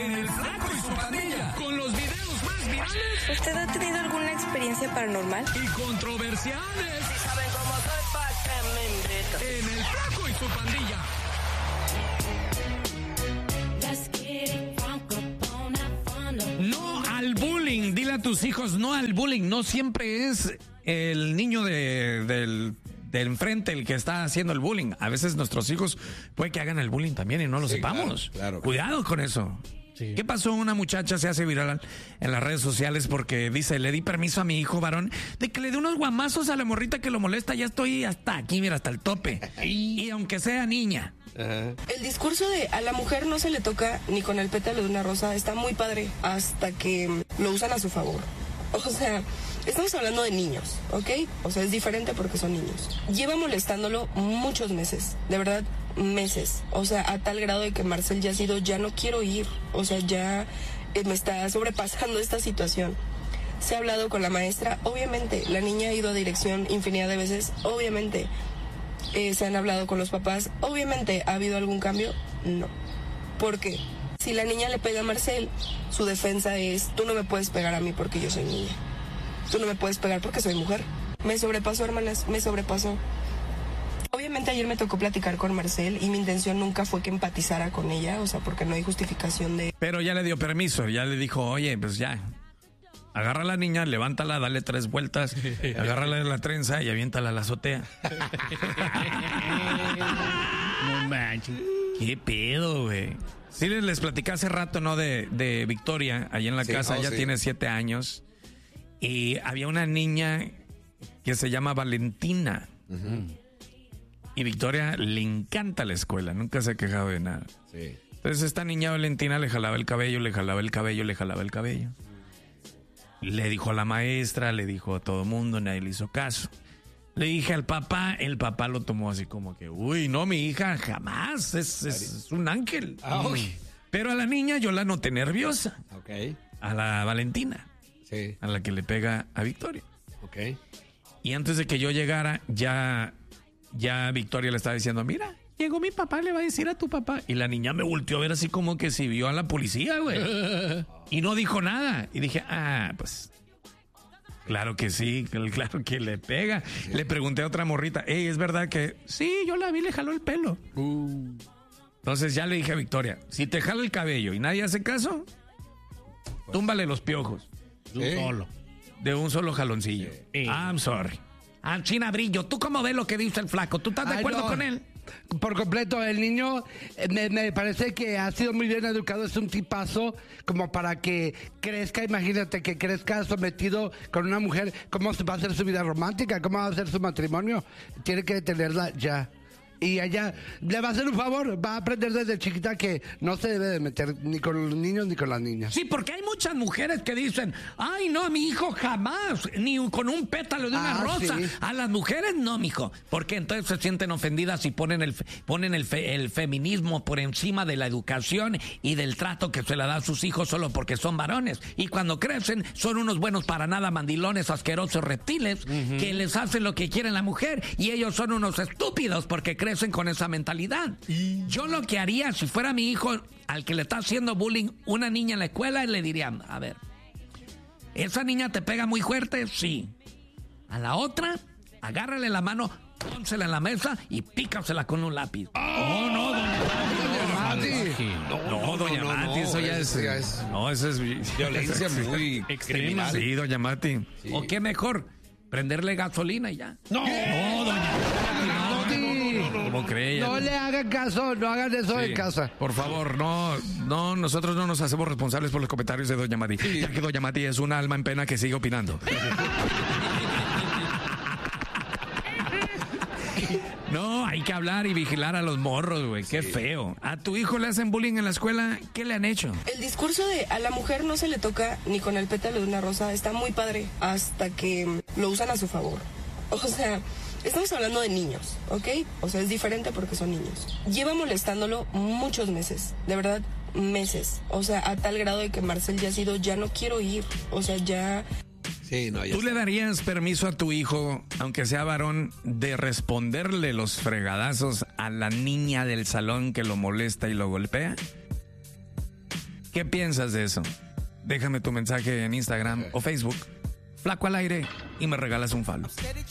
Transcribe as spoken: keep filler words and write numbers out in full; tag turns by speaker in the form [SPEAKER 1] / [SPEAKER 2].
[SPEAKER 1] en El Flaco y su Pandilla, con los videos más virales.
[SPEAKER 2] ¿Usted ha tenido alguna experiencia paranormal?
[SPEAKER 1] Y controversiales.
[SPEAKER 3] Si saben cómo soy, pa' que me invitan.
[SPEAKER 1] En El Flaco y su Pandilla. No al bullying. Dile a tus hijos no al bullying. No siempre es el niño de, del... de enfrente el que está haciendo el bullying. A veces nuestros hijos puede que hagan el bullying también y no lo sí, sepamos. Claro, claro. Cuidado con eso. Sí. ¿Qué pasó? Una muchacha se hace viral en las redes sociales porque dice, le di permiso a mi hijo varón de que le dé unos guamazos a la morrita que lo molesta. Ya estoy hasta aquí, mira, hasta el tope. Y aunque sea niña.
[SPEAKER 2] Uh-huh. El discurso de a la mujer no se le toca ni con el pétalo de una rosa está muy padre hasta que lo usan a su favor. O sea, estamos hablando de niños, ¿ok? O sea, es diferente porque son niños. Lleva molestándolo muchos meses, de verdad, meses. O sea, a tal grado de que Marcel ya ha sido, ya no quiero ir. O sea, ya eh, me está sobrepasando esta situación. Se ha hablado con la maestra, obviamente. La niña ha ido a dirección infinidad de veces, obviamente. Eh, se han hablado con los papás, obviamente. ¿Ha habido algún cambio? No. ¿Por qué? Si la niña le pega a Marcel, su defensa es, tú no me puedes pegar a mí porque yo soy niña. Tú no me puedes pegar porque soy mujer. Me sobrepasó, hermanas, me sobrepasó. Obviamente ayer me tocó platicar con Marcel y mi intención nunca fue que empatizara con ella, o sea, porque no hay justificación de...
[SPEAKER 1] Pero ya le dio permiso, ya le dijo, oye, pues ya, agarra a la niña, levántala, dale tres vueltas, agárrala de la trenza y aviéntala a la azotea. No manches. ¿Qué pedo, güey? Sí, les platicé hace rato, ¿no? De, de Victoria, allá en la sí, casa, oh, ella sí. tiene siete años. Y había una niña que se llama Valentina. Uh-huh. Y Victoria le encanta la escuela, nunca se ha quejado de nada. Sí. Entonces esta niña Valentina le jalaba el cabello, le jalaba el cabello, le jalaba el cabello. Le dijo a la maestra, le dijo a todo mundo, nadie le hizo caso. Le dije al papá, el papá lo tomó así como que, uy, no, mi hija jamás, es, es, es un ángel. Oh. Pero a la niña yo la noté nerviosa. Okay. A la Valentina. Sí. A la que le pega a Victoria.
[SPEAKER 4] Okay.
[SPEAKER 1] Y antes de que yo llegara, ya, ya Victoria le estaba diciendo, mira, llegó mi papá, le va a decir a tu papá. Y la niña me volteó a ver así como que si vio a la policía, güey. Y no dijo nada. Y dije, ah, pues... Claro que sí, claro que le pega. Sí. Le pregunté a otra morrita, hey, ¿es verdad que...? Sí, yo la vi, le jaló el pelo. Uh. Entonces ya le dije a Victoria, si te jala el cabello y nadie hace caso, pues, túmbale los piojos.
[SPEAKER 4] De un ¿Eh? solo.
[SPEAKER 1] De un solo jaloncillo. Sí. I'm sorry. Ah, China Brillo, ¿tú cómo ves lo que dice el flaco? ¿Tú estás de Ay, acuerdo no. con él?
[SPEAKER 5] Por completo, el niño me, me parece que ha sido muy bien educado, es un tipazo como para que crezca, imagínate que crezca sometido con una mujer, ¿cómo va a ser su vida romántica? ¿Cómo va a ser su matrimonio? Tiene que tenerla ya. Y ella le va a hacer un favor, va a aprender desde chiquita que no se debe de meter ni con los niños ni con las niñas.
[SPEAKER 1] Sí, porque hay muchas mujeres que dicen, ay no, mi hijo jamás, ni con un pétalo de una ah, rosa. Sí. A las mujeres no, mijo, porque entonces se sienten ofendidas y ponen el ponen el, fe, el feminismo por encima de la educación y del trato que se le da a sus hijos solo porque son varones. Y cuando crecen son unos buenos para nada mandilones, asquerosos reptiles, uh-huh. que les hacen lo que quieren la mujer y ellos son unos estúpidos porque creen crecen con esa mentalidad. Yo lo que haría si fuera mi hijo al que le está haciendo bullying una niña en la escuela, le diría, a ver, ¿esa niña te pega muy fuerte? Sí. A la otra, agárrale la mano, pónsela en la mesa y pícasela con un lápiz. Oh, no, doña Mati. No, no, doña no, Mati, no, eso ya es, es... No, eso es
[SPEAKER 4] violencia muy extrema.
[SPEAKER 1] Sí, doña Mati. Sí. ¿O qué mejor? Prenderle gasolina y ya. No, no, doña Mati. ¿Cómo creen?
[SPEAKER 5] No le hagan caso, no hagan eso sí, en casa.
[SPEAKER 1] Por favor, no, no, nosotros no nos hacemos responsables por los comentarios de doña Mati. Sí. Ya que doña Mati es una alma en pena que sigue opinando. No, hay que hablar y vigilar a los morros, güey. Qué sí. feo. ¿A tu hijo le hacen bullying en la escuela? ¿Qué le han hecho?
[SPEAKER 2] El discurso de a la mujer no se le toca ni con el pétalo de una rosa está muy padre hasta que lo usan a su favor. O sea... Estamos hablando de niños, ¿ok? O sea, es diferente porque son niños. Lleva molestándolo muchos meses, de verdad, meses. O sea, a tal grado de que Marcel ya ha sido, ya no quiero ir. O sea, ya...
[SPEAKER 4] Sí, no, ya
[SPEAKER 1] ¿Tú está. le darías permiso a tu hijo, aunque sea varón, de responderle los fregadazos a la niña del salón que lo molesta y lo golpea? ¿Qué piensas de eso? Déjame tu mensaje en Instagram o Facebook, Flaco al Aire, y me regalas un follow.